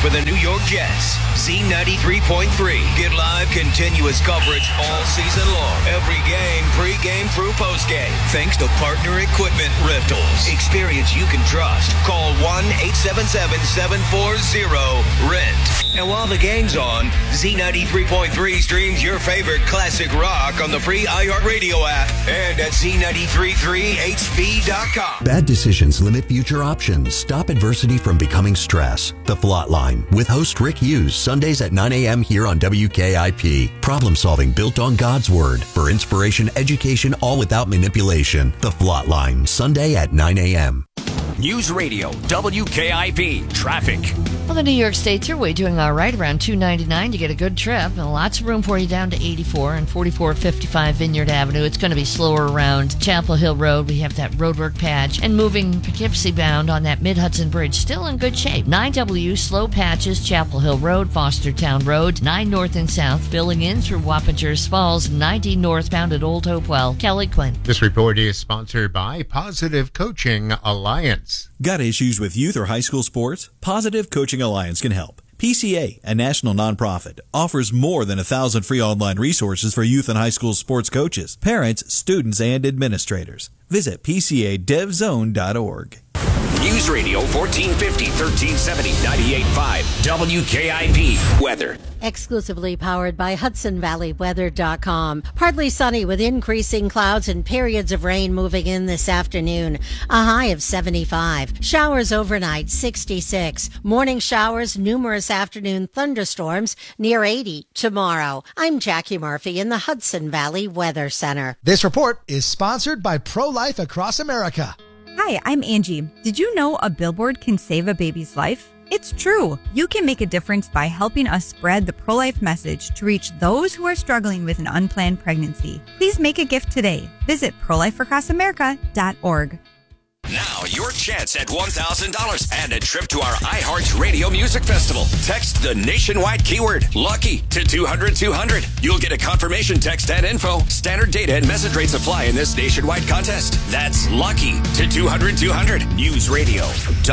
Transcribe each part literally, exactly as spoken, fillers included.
for the New York Jets. Z ninety-three point three. Get live, continuous coverage all season long. Every game, pregame through postgame. Thanks to partner equipment rentals. Experience you can trust. Call one eight seven seven, seven four zero, RENT. And while the game's on, Z ninety-three point three streams your favorite classic rock on the free iHeartRadio app and at Z nine three three H P dot com. Bad decisions limit future options. Stop adversity from becoming stress. The Flot Line with host Rick Hughes, Sundays at nine a.m. here on W K I P. Problem solving built on God's Word. For inspiration, education, all without manipulation. The Flot Line, Sunday at nine a.m. News Radio, W K I P, traffic. Well, the New York State Thruway doing all right, around two ninety-nine to get a good trip. And lots of room for you down to eighty-four and forty-four fifty-five Vineyard Avenue. It's going to be slower around Chapel Hill Road. We have that roadwork patch. And moving Poughkeepsie bound on that Mid-Hudson Bridge, still in good shape. nine W, slow patches, Chapel Hill Road, Fostertown Road, nine north and south, filling in through Wappingers Falls, ninety northbound at Old Hopewell. Kelly Quinn. This report is sponsored by Positive Coaching Alliance. Got issues with youth or high school sports? Positive Coaching Alliance can help. P C A, a national nonprofit, offers more than a thousand free online resources for youth and high school sports coaches, parents, students, and administrators. Visit P C A dev zone dot org. News Radio fourteen fifty, thirteen seventy, ninety-eight point five, W K I P weather. Exclusively powered by Hudson Valley Weather dot com. Partly sunny with increasing clouds and periods of rain moving in this afternoon. A high of seventy-five. Showers overnight, sixty-six. Morning showers, numerous afternoon thunderstorms, near eighty tomorrow. I'm Jackie Murphy in the Hudson Valley Weather Center. This report is sponsored by Pro-Life Across America. Hi, I'm Angie. Did you know a billboard can save a baby's life? It's true. You can make a difference by helping us spread the pro-life message to reach those who are struggling with an unplanned pregnancy. Please make a gift today. Visit pro life across america dot org. Now, your chance at one thousand dollars and a trip to our iHeart Radio Music Festival. Text the nationwide keyword LUCKY to two hundred two hundred. You'll get a confirmation text and info. Standard data and message rates apply in this nationwide contest. That's LUCKY to two hundred two hundred. News Radio,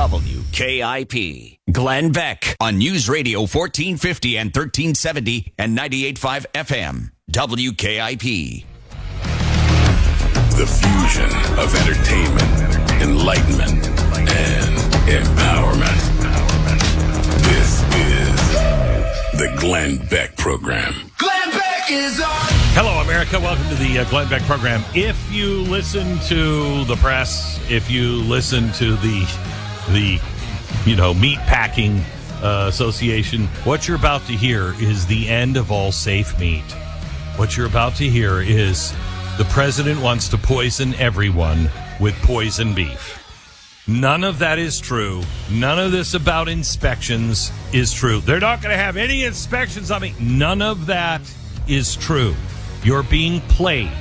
W K I P. Glenn Beck on News Radio fourteen fifty and thirteen seventy and ninety-eight point five F M. W K I P. The fusion of entertainment, enlightenment, and empowerment. This is the Glenn Beck Program. Glenn Beck is on! Hello, America. Welcome to the uh, Glenn Beck Program. If you listen to the press, if you listen to the, the you know, meat packing uh, association, what you're about to hear is the end of all safe meat. What you're about to hear is the president wants to poison everyone with poison beef. None of that is true. None of this about inspections is true. They're not going to have any inspections on me. None of that is true. You're being played.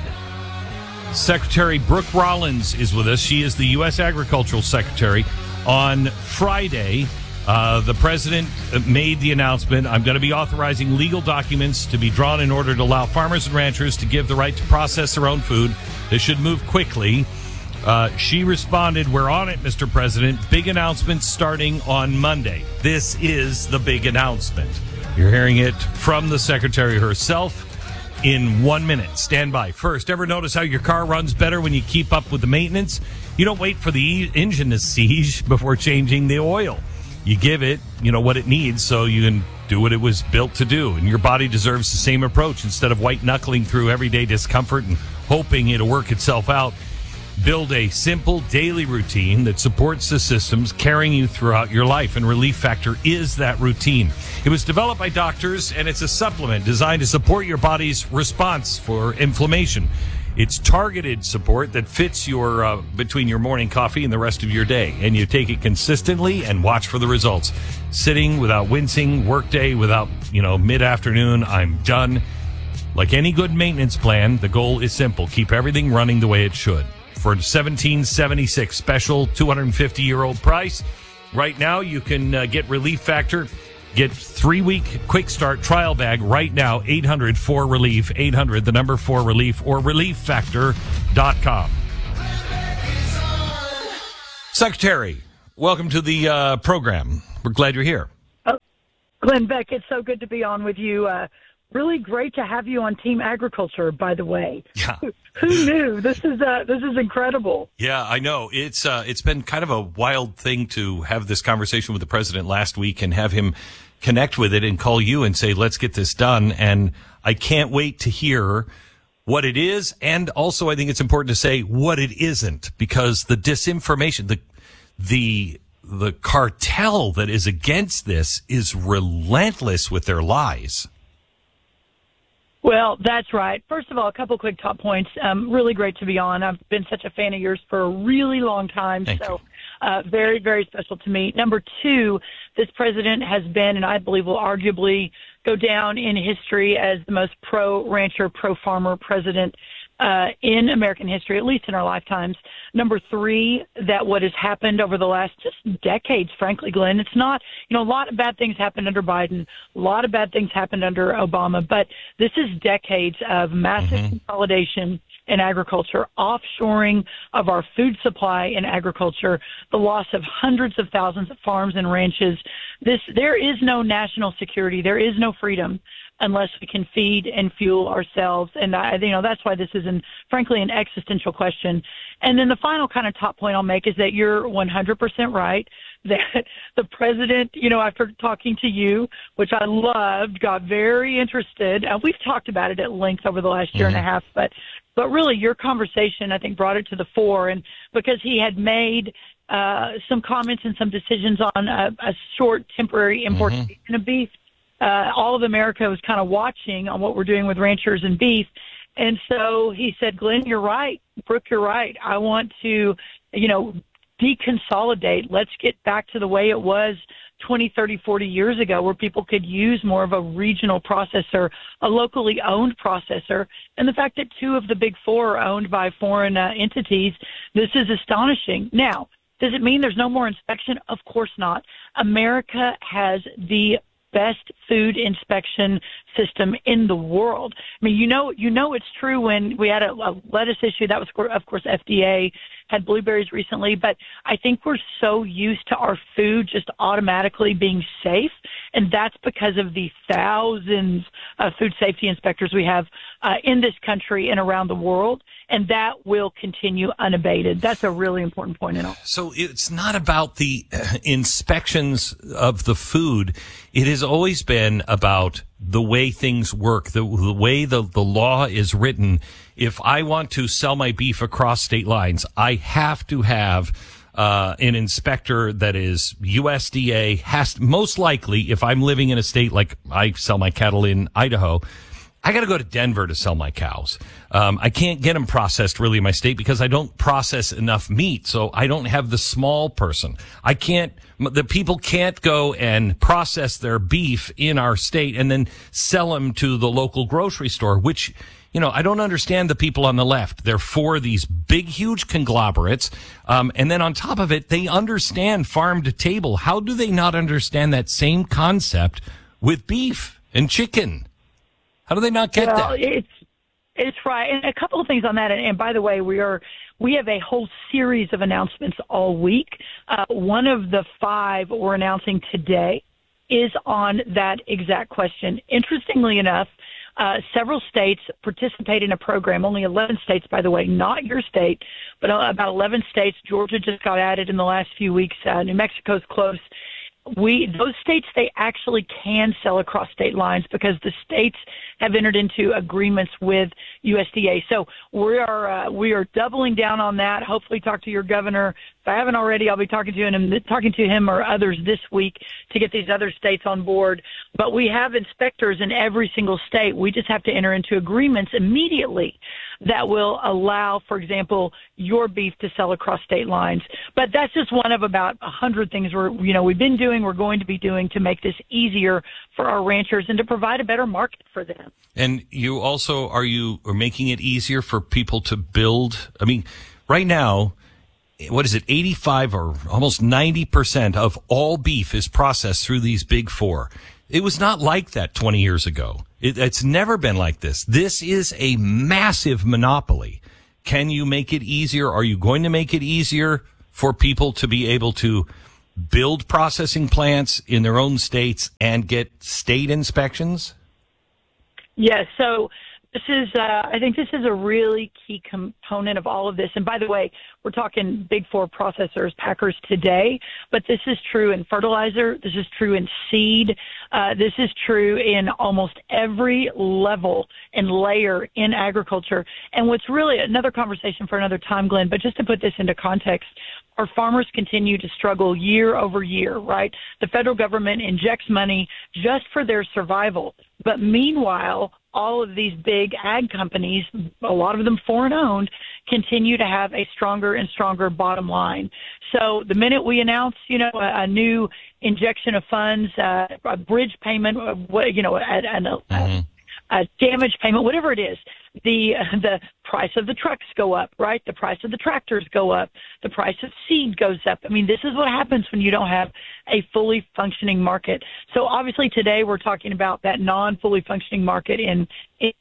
Secretary Brooke Rollins is with us. She is the U S Agricultural Secretary. On Friday, uh, the president made the announcement, I'm going to be authorizing legal documents to be drawn in order to allow farmers and ranchers to give the right to process their own food. They should move quickly. Uh, she responded, we're on it, Mister President. Big announcement starting on Monday. This is the big announcement. You're hearing it from the secretary herself in one minute. Stand by. First, ever notice how your car runs better when you keep up with the maintenance? You don't wait for the e- engine to siege before changing the oil. You give it, you know, what it needs so you can do what it was built to do. And your body deserves the same approach. Instead of white-knuckling through everyday discomfort and hoping it'll work itself out, build a simple daily routine that supports the systems carrying you throughout your life. And Relief Factor is that routine. It was developed by doctors, and it's a supplement designed to support your body's response for inflammation. It's targeted support that fits your uh, between your morning coffee and the rest of your day. And you take it consistently and watch for the results. Sitting without wincing, workday without, you know, mid-afternoon, I'm done. Like any good maintenance plan, the goal is simple. Keep everything running the way it should. For seventeen seventy-six special two hundred fifty year old price, right now you can uh, get Relief Factor. Get three-week quick start trial bag right now, eight hundred four relief, eight hundred, the number four relief, or relief factor dot com. Secretary, welcome to the uh, program. We're glad you're here. Oh, Glenn Beck, it's so good to be on with you. Uh, really great to have you on Team Agriculture, by the way. Yeah. Who, who knew? This is uh, this is incredible. Yeah, I know. It's uh, it's been kind of a wild thing to have this conversation with the president last week and have him connect with it and call you and say, let's get this done. And I can't wait to hear what it is. And also, I think it's important to say what it isn't, because the disinformation, the the the cartel that is against this is relentless with their lies. Well, that's right. First of all, a couple quick top points. Um, really great to be on. I've been such a fan of yours for a really long time. Thank so uh, very, very special to me. Number two, this president has been, and I believe will arguably go down in history as the most pro-rancher, pro-farmer president Uh, in American history, at least in our lifetimes. Number three, that what has happened over the last just decades, frankly, Glenn, it's not, you know, a lot of bad things happened under Biden, a lot of bad things happened under Obama, but this is decades of massive mm-hmm. consolidation in agriculture, offshoring of our food supply in agriculture, the loss of hundreds of thousands of farms and ranches. This, there is no national security. There is no freedom unless we can feed and fuel ourselves. And I, you know, that's why this is, an, frankly, an existential question. And then the final kind of top point I'll make is that you're one hundred percent right that the president, you know, after talking to you, which I loved, got very interested. Uh, we've talked about it at length over the last year mm-hmm. and a half, but, but really your conversation, I think, brought it to the fore. And because he had made uh, some comments and some decisions on a, a short temporary importation mm-hmm. of beef, Uh, all of America was kind of watching on what we're doing with ranchers and beef. And so he said, Glenn, you're right. Brooke, you're right. I want to, you know, deconsolidate. Let's get back to the way it was twenty, thirty, forty years ago, where people could use more of a regional processor, a locally owned processor. And the fact that two of the big four are owned by foreign uh, entities, this is astonishing. Now, does it mean there's no more inspection? Of course not. America has the best food inspection system in the world. I mean, you know, you know, it's true when we had a, a lettuce issue. That was, of course, F D A had blueberries recently, but I think we're so used to our food just automatically being safe. And that's because of the thousands of food safety inspectors we have uh, in this country and around the world. And that will continue unabated. That's a really important point in all. So it's not about the inspections of the food. It has always been about the way things work, the, the way the, the law is written. If I want to sell my beef across state lines, I have to have uh, an inspector that is U S D A, has most likely, if I'm living in a state like I sell my cattle in Idaho, I got to go to Denver to sell my cows. Um, I can't get them processed really in my state because I don't process enough meat. So I don't have the small person. I can't, the people can't go and process their beef in our state and then sell them to the local grocery store, which, you know, I don't understand the people on the left. They're for these big, huge conglomerates. Um, and then on top of it, they understand farm to table. How do they not understand that same concept with beef and chicken? How do they not get well, that? It's it's right, and a couple of things on that. And, and by the way, we are we have a whole series of announcements all week. Uh, one of the five we're announcing today is on that exact question. Interestingly enough, uh, several states participate in a program. Only eleven states, by the way, not your state, but about eleven states. Georgia just got added in the last few weeks. Uh, New Mexico's close. We those states, they actually can sell across state lines because the states have entered into agreements with U S D A. So we are uh, we are doubling down on that. Hopefully, talk to your governor. If I haven't already, I'll be talking to him, talking to him or others this week to get these other states on board. But we have inspectors in every single state. We just have to enter into agreements immediately that will allow, for example, your beef to sell across state lines. But that's just one of about a hundred things we're, you know, we've been doing, we're going to be doing to make this easier for our ranchers and to provide a better market for them. And you also, are you are making it easier for people to build? I mean, right now, what is it, eighty-five or almost ninety percent of all beef is processed through these big four. It was not like that twenty years ago. It, it's never been like this. This is a massive monopoly. Can you make it easier? Are you going to make it easier for people to be able to build processing plants in their own states and get state inspections? Yes. So this is, uh, I think this is a really key component of all of this. And by the way, we're talking big four processors, packers today, but this is true in fertilizer. This is true in seed. Uh, this is true in almost every level and layer in agriculture. And what's really another conversation for another time, Glenn, but just to put this into context, our farmers continue to struggle year over year, right? The federal government injects money just for their survival. But meanwhile, all of these big ag companies, a lot of them foreign owned, continue to have a stronger and stronger bottom line. So the minute we announce, you know, a, a new injection of funds, uh, a bridge payment, uh, what, you know, a, a, a, a damage payment, whatever it is, the the price of the trucks go up, right? The price of the tractors go up. The price of seed goes up. I mean, this is what happens when you don't have a fully functioning market. So obviously today we're talking about that non-fully functioning market in, in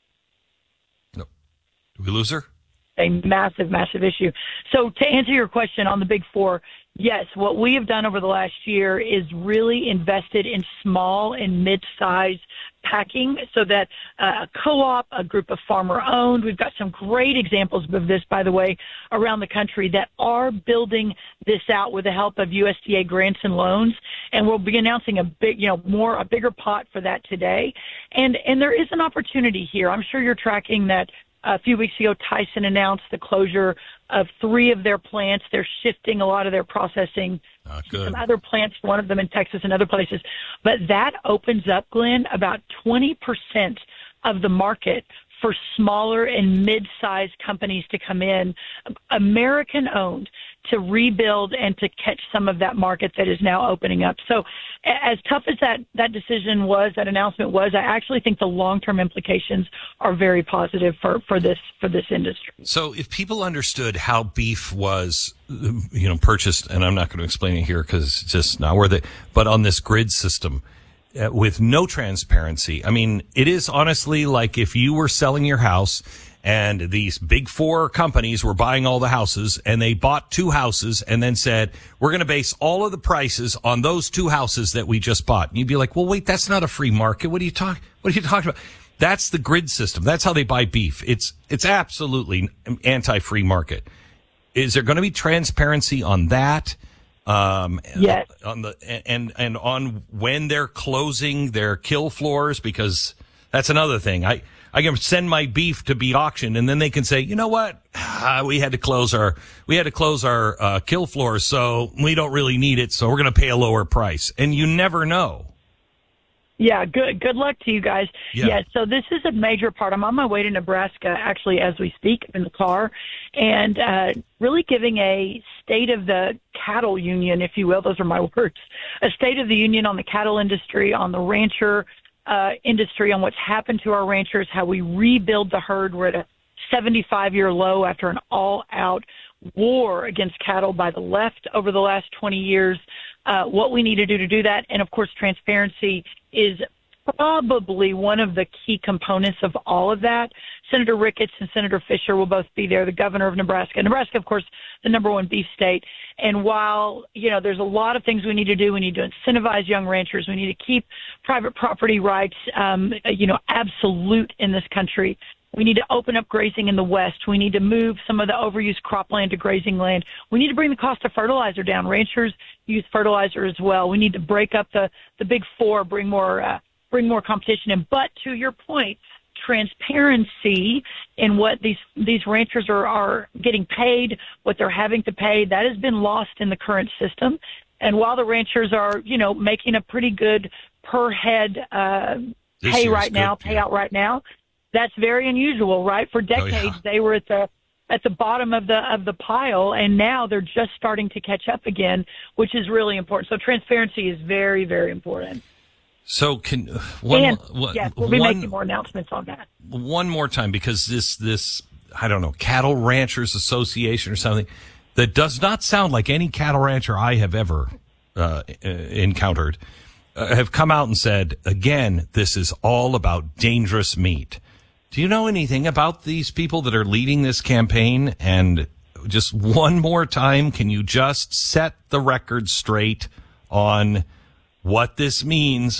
no. Did we lose her? A massive, massive issue. So to answer your question on the big four, yes, what we have done over the last year is really invested in small and mid-sized packing so that uh, a co-op, a group of farmer-owned, we've got some great examples of this, by the way, around the country that are building this out with the help of U S D A grants and loans, and we'll be announcing a big, you know, more, a bigger pot for that today. And, and there is an opportunity here. I'm sure you're tracking that. A few weeks ago, Tyson announced the closure of three of their plants. They're shifting a lot of their processing uh, to some other plants, one of them in Texas and other places. But that opens up, Glenn, about twenty percent of the market for smaller and mid-sized companies to come in, American-owned, to rebuild and to catch some of that market that is now opening up. So as tough as that, that decision was, that announcement was, I actually think the long-term implications are very positive for, for this for this industry. So if people understood how beef was, you know, purchased, and I'm not going to explain it here because it's just not worth it, but on this grid system, Uh, with no transparency. I mean, it is honestly like if you were selling your house and these big four companies were buying all the houses and they bought two houses and then said, we're going to base all of the prices on those two houses that we just bought. And you'd be like, well, wait, that's not a free market. What are you talking, what are you talking about? That's the grid system. That's how they buy beef. It's, it's absolutely anti-free market. Is there going to be transparency on that? Um, yes. On the and and on when they're closing their kill floors, because that's another thing. I I can send my beef to be auctioned, and then they can say, you know what, ah, we had to close our we had to close our uh, kill floors, so we don't really need it, so we're going to pay a lower price, and you never know. Yeah, good good luck to you guys. Yeah. yeah, so this is a major part. I'm on my way to Nebraska, actually, as we speak, in the car, and uh, really giving a state of the cattle union, if you will. Those are my words. A state of the union on the cattle industry, on the rancher uh, industry, on what's happened to our ranchers, how we rebuild the herd. We're at a seventy-five-year low after an all-out war against cattle by the left over the last twenty years. Uh, what we need to do to do that. And, of course, transparency is probably one of the key components of all of that. Senator Ricketts and Senator Fisher will both be there, the governor of Nebraska. Nebraska, of course, the number one beef state. And while, you know, there's a lot of things we need to do, we need to incentivize young ranchers. We need to keep private property rights, um, you know, absolute in this country. We need to open up grazing in the West. We need to move some of the overused cropland to grazing land. We need to bring the cost of fertilizer down. Ranchers use fertilizer as well. We need to break up the, the big four, bring more uh, bring more competition in. But to your point, transparency in what these these ranchers are, are getting paid, what they're having to pay, that has been lost in the current system. And while the ranchers are, you know, making a pretty good per head uh, pay right now, good, yeah. payout right now, that's very unusual, right? For decades, oh, yeah. they were at the at the bottom of the of the pile, and now they're just starting to catch up again, which is really important. So transparency is very, very important. So can one, and, one, yes, we'll be one, making more announcements on that. One more time, because this this I don't know, Cattle Ranchers Association or something that does not sound like any cattle rancher I have ever uh, encountered uh, have come out and said, again, this is all about dangerous meat. Do you know anything about these people that are leading this campaign and just one more time, can you just set the record straight on what this means